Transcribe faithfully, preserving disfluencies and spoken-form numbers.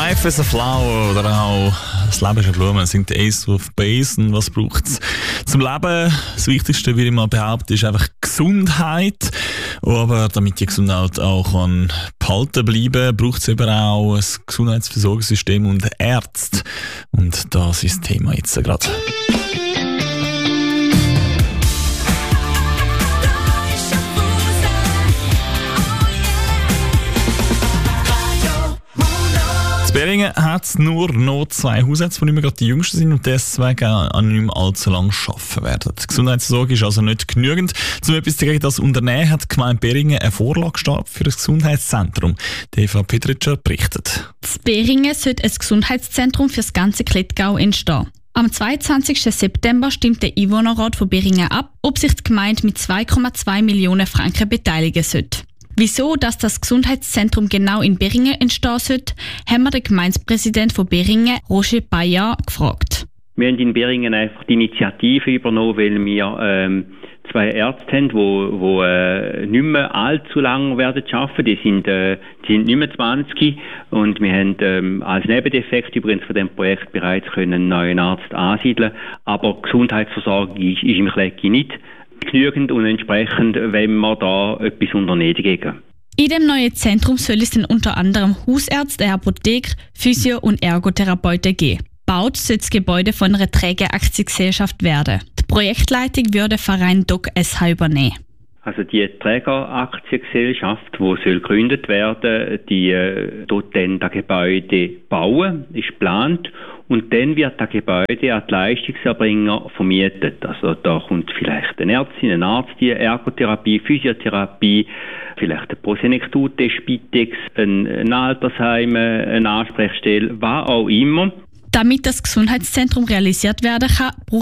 Life is a Flower oder auch das Leben ist eine Blume, singt Ace of Base. Und was braucht es zum Leben? Das Wichtigste, wie ich mal behaupte, ist einfach Gesundheit. Aber damit die Gesundheit auch kann behalten bleiben, braucht es eben auch ein Gesundheitsversorgungssystem und Ärzte. Und das ist das Thema jetzt gerade. In Beringen hat es nur noch zwei Hausärzte, die nicht mehr gerade die jüngsten sind und deswegen auch nicht mehr allzu lange arbeiten werden. Die Gesundheitsversorgung ist also nicht genügend. Um etwas dagegen das Unternehmen hat die Gemeinde Beringen eine Vorlage gestartet für ein Gesundheitszentrum. Die Eva Petritscher berichtet. In Beringen sollte ein Gesundheitszentrum für das ganze Klettgau entstehen. Am zweiundzwanzigsten September stimmt der Einwohnerrat von Beringen ab, ob sich die Gemeinde mit zwei Komma zwei Millionen Franken beteiligen sollte. Wieso, dass das Gesundheitszentrum genau in Beringen entstehen sollte, haben wir den Gemeindepräsidenten von Beringen, Roger Bayard, gefragt. Wir haben in Beringen einfach die Initiative übernommen, weil wir ähm, zwei Ärzte haben, die wo, äh, nicht mehr allzu lange werden arbeiten. Die sind, äh, die sind nicht mehr zwanzig und wir haben ähm, als Nebeneffekt übrigens von diesem Projekt bereits können einen neuen Arzt ansiedeln. Aber die Gesundheitsversorgung ist, ist im Klecki nicht genügend und entsprechend, wenn wir da etwas unternehmen dagegen. In dem neuen Zentrum soll es dann unter anderem Hausärzte, Apotheke, Physio- und Ergotherapeuten geben. Baut soll das Gebäude von einer Trägeraktiengesellschaft werden. Die Projektleitung würde der Verein Doc S H übernehmen. Also die Trägeraktiengesellschaft, die soll gegründet werden, die äh, dort dann das Gebäude bauen, ist geplant. Und dann wird das Gebäude an die Leistungserbringer vermietet. Also da kommt vielleicht eine Ärztin, ein Arzt, die Ergotherapie, Physiotherapie, vielleicht eine Prosenektute, Spitex, ein, ein Altersheim, eine Ansprechstelle, was auch immer. Damit das Gesundheitszentrum realisiert werden kann,